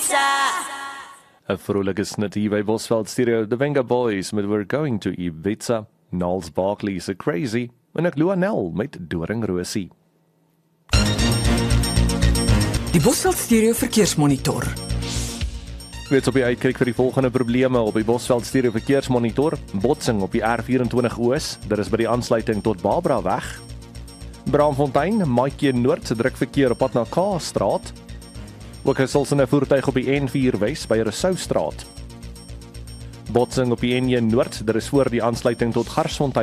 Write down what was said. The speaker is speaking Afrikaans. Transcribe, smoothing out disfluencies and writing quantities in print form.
Ibiza. 'n Vrolike snit hier by Bosveld Stereo, The Venga Boys met We're Going to Ibiza, Niles Barkley se Crazy, en ek Luanel met Doringrosie. Die Bosveld Stereo verkeersmonitor. Wees op die uitkyk vir die volgende probleme op die Bosveld Stereo verkeersmonitor. Botsing op die R24 Oos, dit is by die aansluiting tot Barbara weg. Braamfontein, Maatjie Noord se druk verkeer op pad na Kaapstraat. Ook gesels 'n voertuig op die N4 Wes by Rousseaustraat. Botsing op die N1 Noord, dit is voor die aansluiting tot Garsfontein.